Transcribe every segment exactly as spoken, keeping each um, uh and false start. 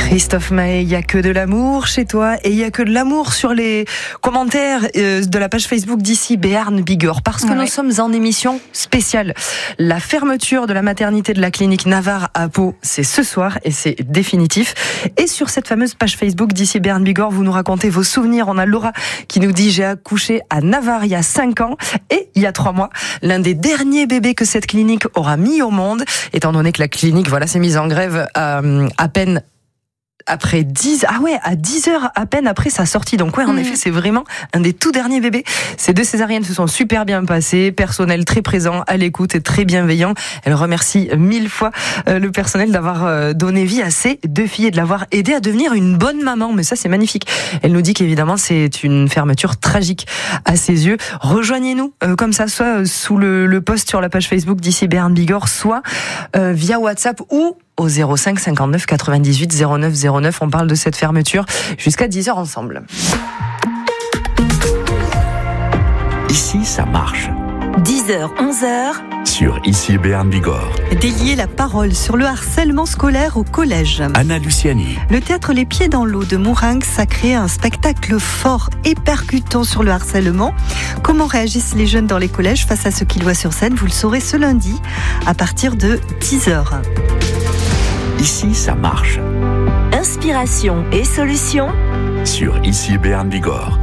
Christophe Maé, il n'y a que de l'amour chez toi et il n'y a que de l'amour sur les commentaires de la page Facebook d'ici Béarn Bigorre parce que ouais. Nous sommes en émission spéciale. La fermeture de la maternité de la clinique Navarre à Pau, c'est ce soir et c'est définitif. Et sur cette fameuse page Facebook d'ici Béarn Bigorre, vous nous racontez vos souvenirs. On a Laura qui nous dit « J'ai accouché à Navarre il y a cinq ans et il y a trois mois. L'un des derniers bébés que cette clinique aura mis au monde, étant donné que la clinique voilà, s'est mise en grève euh, à peine après dix, ah ouais, à dix heures à peine après sa sortie. Donc ouais, en mmh. effet, c'est vraiment un des tout derniers bébés. Ces deux césariennes se sont super bien passées, personnel très présent, à l'écoute et très bienveillant. Elle remercie mille fois euh, le personnel d'avoir euh, donné vie à ces deux filles et de l'avoir aidé à devenir une bonne maman. Mais ça, c'est magnifique. Elle nous dit qu'évidemment, c'est une fermeture tragique à ses yeux. Rejoignez-nous euh, comme ça, soit euh, sous le, le post sur la page Facebook d'ici Béarn Bigorre, soit euh, via WhatsApp ou au zéro cinq cinquante-neuf quatre-vingt-dix-huit zéro neuf zéro neuf. On parle de cette fermeture jusqu'à dix heures ensemble. Ici, ça marche. dix heures, onze heures. Sur Ici Béarn Bigorre. Délier la parole sur le harcèlement scolaire au collège. Anna Luciani. Le théâtre Les Pieds dans l'eau de Mourinx a créé un spectacle fort et percutant sur le harcèlement. Comment réagissent les jeunes dans les collèges face à ce qu'ils voient sur scène? Vous le saurez ce lundi à partir de dix heures. Ici, ça marche. Inspiration et solutions sur Ici Béarn Bigorre.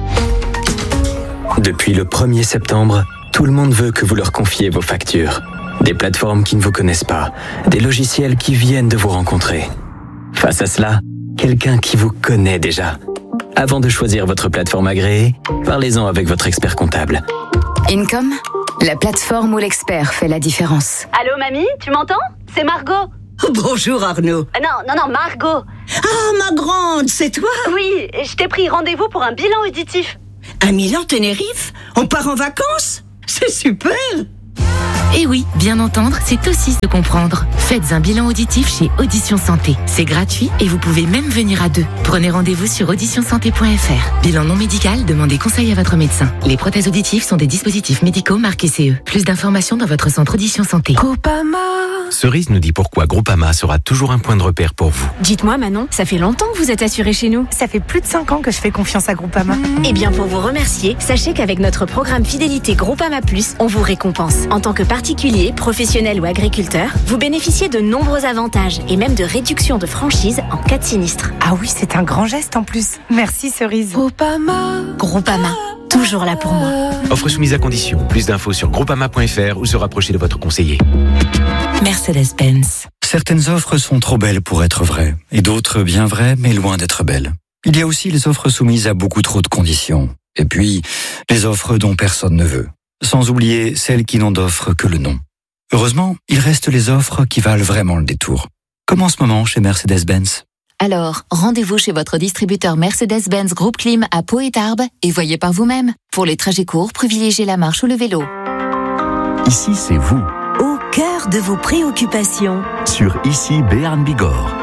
Depuis le premier septembre, tout le monde veut que vous leur confiez vos factures. Des plateformes qui ne vous connaissent pas, des logiciels qui viennent de vous rencontrer. Face à cela, quelqu'un qui vous connaît déjà. Avant de choisir votre plateforme agréée, parlez-en avec votre expert comptable. Income, la plateforme où l'expert fait la différence. Allô mamie, tu m'entends? C'est Margot. Bonjour Arnaud. Ah non, non, non, Margot. Ah, ma grande, c'est toi? Oui, je t'ai pris rendez-vous pour un bilan auditif. Un Milan Tenerife? On part en vacances? C'est super! Et oui, bien entendre, c'est aussi se comprendre. Faites un bilan auditif chez Audition Santé. C'est gratuit et vous pouvez même venir à deux. Prenez rendez-vous sur audition santé point f r. Bilan non médical, demandez conseil à votre médecin. Les prothèses auditives sont des dispositifs médicaux marqués C E. Plus d'informations dans votre centre Audition Santé. Groupama. Cerise nous dit pourquoi Groupama sera toujours un point de repère pour vous. Dites-moi Manon, ça fait longtemps que vous êtes assurée chez nous. Ça fait plus de cinq ans que je fais confiance à Groupama. Mmh. Eh bien pour vous remercier, sachez qu'avec notre programme Fidélité Groupama Plus, on vous récompense. En tant que particulier, professionnel ou agriculteur, vous bénéficiez de nombreux avantages et même de réductions de franchise en cas de sinistre. Ah oui, c'est un grand geste en plus. Merci Cerise. Groupama. Groupama, toujours là pour moi. Offre soumise à condition. Plus d'infos sur groupama point f r ou se rapprocher de votre conseiller. Mercedes-Benz. Certaines offres sont trop belles pour être vraies, et d'autres bien vraies, mais loin d'être belles. Il y a aussi les offres soumises à beaucoup trop de conditions. Et puis, les offres dont personne ne veut. Sans oublier celles qui n'ont d'offre que le nom. Heureusement, il reste les offres qui valent vraiment le détour. Comme en ce moment chez Mercedes-Benz. Alors, rendez-vous chez votre distributeur Mercedes-Benz Groupe Clim à Pau et Tarbes et voyez par vous-même. Pour les trajets courts, privilégiez la marche ou le vélo. Ici, c'est vous. Au cœur de vos préoccupations. Sur Ici Béarn Bigorre.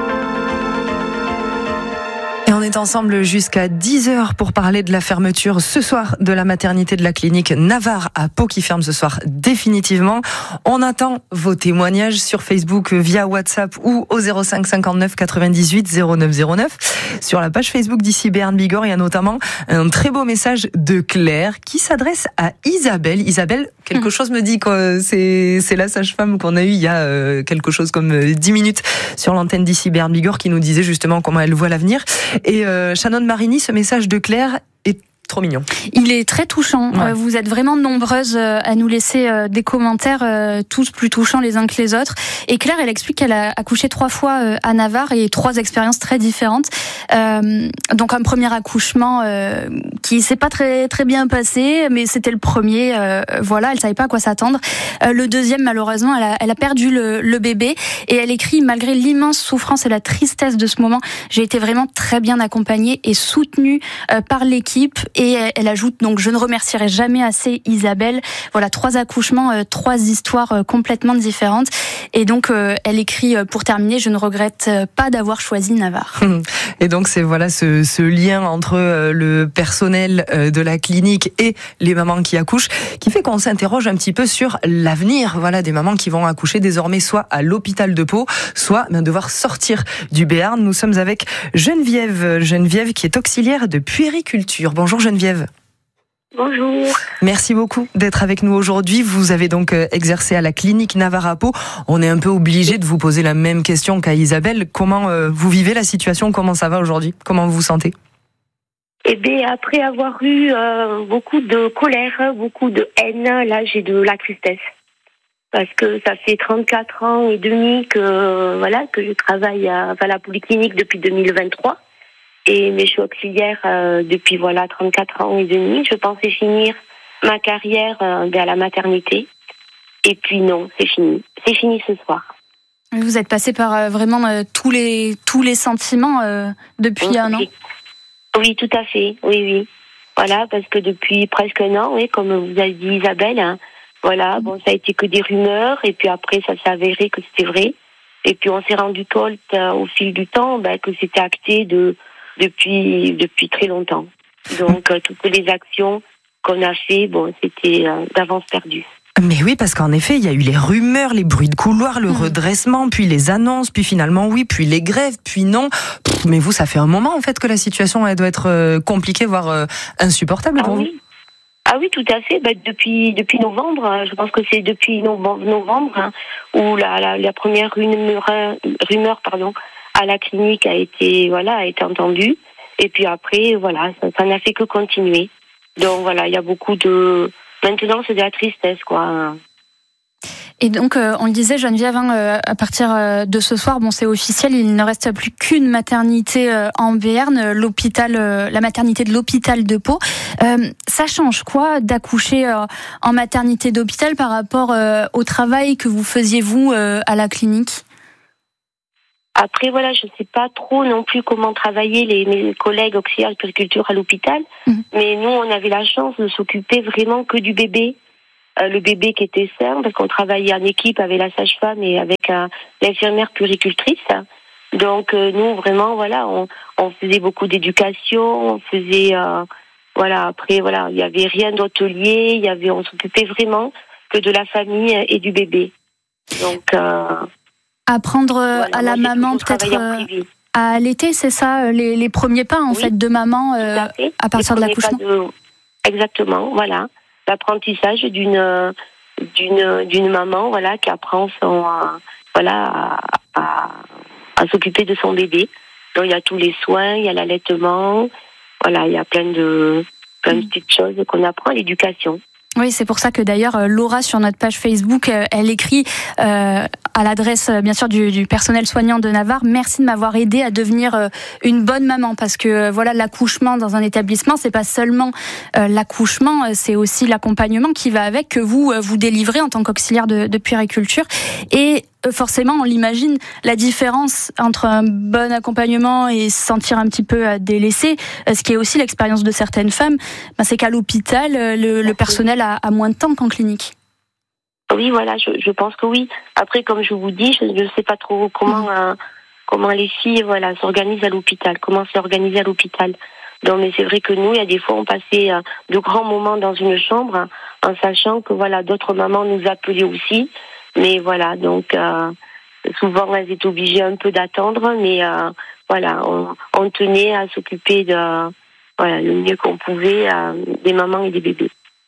Et on est ensemble jusqu'à dix heures pour parler de la fermeture ce soir de la maternité de la clinique Navarre à Pau qui ferme ce soir définitivement. On attend vos témoignages sur Facebook via WhatsApp ou au zéro cinq cinquante-neuf quatre-vingt-dix-huit zéro neuf zéro neuf. Sur la page Facebook d'ici Béarn Bigorre, il y a notamment un très beau message de Claire qui s'adresse à Isabelle. Isabelle, quelque chose me dit que c'est, c'est la sage-femme qu'on a eue il y a quelque chose comme dix minutes sur l'antenne d'ici Béarn Bigorre qui nous disait justement comment elle voit l'avenir. Et euh, Shannon Marini, ce message de Claire est trop mignon. Il est très touchant. Ouais. Euh, vous êtes vraiment nombreuses euh, à nous laisser euh, des commentaires, euh, tous plus touchants les uns que les autres. Et Claire, elle explique qu'elle a accouché trois fois euh, à Navarre et trois expériences très différentes. Euh, donc un premier accouchement euh, qui s'est pas très très bien passé, mais c'était le premier. Euh, voilà, elle savait pas à quoi s'attendre. Euh, le deuxième, malheureusement, elle a, elle a perdu le, le bébé et elle écrit malgré l'immense souffrance et la tristesse de ce moment, j'ai été vraiment très bien accompagnée et soutenue euh, par l'équipe. Et elle ajoute donc, je ne remercierai jamais assez Isabelle. Voilà, trois accouchements, euh, trois histoires euh, complètement différentes. Et donc, euh, elle écrit euh, pour terminer, je ne regrette pas d'avoir choisi Navarre. Et donc, c'est voilà ce, ce lien entre euh, le personnel euh, de la clinique et les mamans qui accouchent, qui fait qu'on s'interroge un petit peu sur l'avenir. Voilà, des mamans qui vont accoucher désormais soit à l'hôpital de Pau, soit ben, devoir sortir du Béarn. Nous sommes avec Geneviève, Geneviève qui est auxiliaire de puériculture. Bonjour Geneviève. Bonjour. Merci beaucoup d'être avec nous aujourd'hui. Vous avez donc exercé à la clinique Navarre à Pau. On est un peu obligé de vous poser la même question qu'à Isabelle. Comment euh, vous vivez la situation? Comment ça va aujourd'hui? Comment vous vous sentez? Eh bien, après avoir eu euh, beaucoup de colère, beaucoup de haine, là, j'ai de la tristesse. Parce que ça fait trente-quatre ans et demi que, voilà, que je travaille à, à la polyclinique depuis deux mille vingt-trois. Et, mais je suis auxiliaire euh, depuis voilà trente-quatre ans et demi. Je pensais finir ma carrière euh, à la maternité. Et puis non, c'est fini. C'est fini ce soir. Vous êtes passé par euh, vraiment euh, tous les tous les sentiments euh, depuis oui, un an. Oui, tout à fait. Oui, oui. Voilà, parce que depuis presque un an, oui, comme vous avez dit Isabelle, hein, voilà, bon, ça a été que des rumeurs. Et puis après, ça s'est avéré que c'était vrai. Et puis on s'est rendu compte euh, au fil du temps ben, que c'était acté de depuis depuis très longtemps. Donc euh, toutes les actions qu'on a fait, bon, c'était euh, d'avance perdu. Mais oui, parce qu'en effet, il y a eu les rumeurs, les bruits de couloir, le mmh. redressement, puis les annonces, puis finalement oui, puis les grèves, puis non. Pff, mais vous, ça fait un moment en fait que la situation elle doit être euh, compliquée, voire euh, insupportable ah, pour oui. vous. Ah oui, tout à fait. Ben, depuis depuis novembre, je pense que c'est depuis novembre, novembre hein, où la, la la première rumeur rumeur pardon à la clinique a été voilà a été entendue. Et puis après voilà, ça, ça n'a fait que continuer. Donc voilà, il y a beaucoup de maintenant c'est de la tristesse quoi. Et donc, euh, on le disait, Geneviève, hein, euh, à partir euh, de ce soir, bon, c'est officiel, il ne reste plus qu'une maternité euh, en Béarn, l'hôpital, euh, la maternité de l'hôpital de Pau. Euh, ça change quoi d'accoucher euh, en maternité d'hôpital par rapport euh, au travail que vous faisiez vous euh, à la clinique? Après, voilà, je ne sais pas trop non plus comment travailler les, mes collègues auxiliaires de puériculture à l'hôpital, mmh. mais nous, on avait la chance de s'occuper vraiment que du bébé. Euh, le bébé qui était sain, parce qu'on travaillait en équipe avec la sage-femme et avec euh, l'infirmière puéricultrice. Donc euh, nous vraiment voilà, on, on faisait beaucoup d'éducation, on faisait euh, voilà après voilà, il y avait rien d'hôtelier, il y avait on s'occupait vraiment que de la famille et du bébé. Donc euh, apprendre voilà, à la maman peut-être euh, à allaiter, c'est ça les, les premiers pas en oui, fait de maman euh, à, à partir de l'accouchement. De... Exactement, voilà. L'apprentissage d'une d'une d'une maman voilà qui apprend son euh, voilà à, à, à s'occuper de son bébé. Donc il y a tous les soins, il y a l'allaitement, voilà, il y a plein de plein de petites choses qu'on apprend à l'éducation. Oui, c'est pour ça que d'ailleurs Laura sur notre page Facebook, elle écrit euh, à l'adresse bien sûr du, du personnel soignant de Navarre, merci de m'avoir aidé à devenir euh, une bonne maman, parce que euh, voilà, l'accouchement dans un établissement, c'est pas seulement euh, l'accouchement, c'est aussi l'accompagnement qui va avec, que vous euh, vous délivrez en tant qu'auxiliaire de, de puériculture. Et forcément, on l'imagine, la différence entre un bon accompagnement et se sentir un petit peu délaissé, ce qui est aussi l'expérience de certaines femmes, ben c'est qu'à l'hôpital, le, le personnel a, a moins de temps qu'en clinique. Oui, voilà, je, je pense que oui. Après, comme je vous dis, je ne sais pas trop comment, mmh. euh, comment les filles voilà, s'organisent à l'hôpital, comment c'est organisé à l'hôpital. Donc, mais c'est vrai que nous, il y a des fois, on passait euh, de grands moments dans une chambre, hein, en sachant que voilà, d'autres mamans nous appelaient aussi. Mais voilà, donc euh, souvent elles étaient obligées un peu d'attendre, mais euh, voilà, on, on tenait à s'occuper de voilà le mieux qu'on pouvait euh, des mamans et des bébés.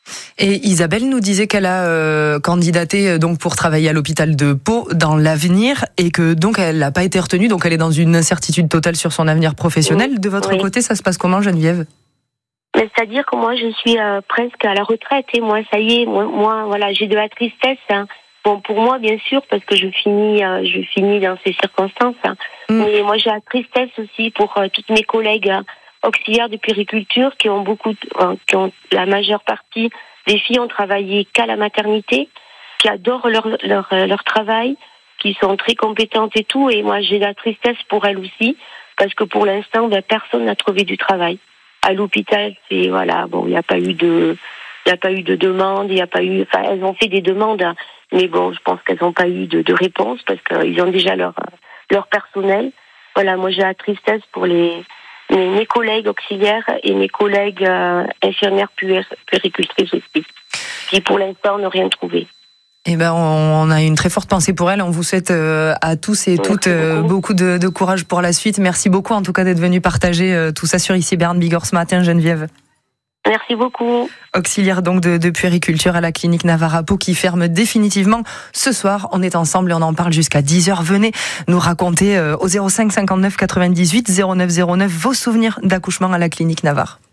Et Isabelle nous disait qu'elle a euh, candidaté donc pour travailler à l'hôpital de Pau dans l'avenir et que donc elle n'a pas été retenue, donc elle est dans une incertitude totale sur son avenir professionnel. Oui, de votre oui. côté, ça se passe comment, Geneviève? Mais c'est-à-dire que moi je suis euh, presque à la retraite et moi ça y est, moi, moi voilà, j'ai de la tristesse. Hein. Bon, pour moi, bien sûr, parce que je finis, euh, je finis dans ces circonstances. Hein. Mmh. Mais moi, j'ai la tristesse aussi pour euh, toutes mes collègues hein, auxiliaires de puériculture qui ont beaucoup, de, euh, qui ont la majeure partie des filles ont travaillé qu'à la maternité, qui adorent leur leur leur travail, qui sont très compétentes et tout. Et moi, j'ai la tristesse pour elles aussi, parce que pour l'instant, ben, personne n'a trouvé du travail. à l'hôpital, c'est voilà, bon, il n'y a pas eu de, il n'y a pas eu de demande, il n'y a pas eu, enfin, elles ont fait des demandes, hein, mais bon, je pense qu'elles n'ont pas eu de, de réponse parce qu'ils ont déjà leur leur personnel. Voilà, moi j'ai la tristesse pour les mes, mes collègues auxiliaires et mes collègues euh, infirmières puéricultrices aussi, qui pour l'instant n'ont rien trouvé. Eh ben, on a une très forte pensée pour elle. On vous souhaite euh, à tous et toutes euh, beaucoup, beaucoup de, de courage pour la suite. Merci beaucoup en tout cas d'être venu partager euh, tout ça sur Ici Béarn Bigorre ce matin, Geneviève. Merci beaucoup. Auxiliaire donc de, de puériculture à la clinique Navarre à Pau qui ferme définitivement ce soir. On est ensemble et on en parle jusqu'à dix heures. Venez nous raconter euh, au zéro cinq cinquante-neuf quatre-vingt-dix-huit zéro neuf zéro neuf vos souvenirs d'accouchement à la clinique Navarre.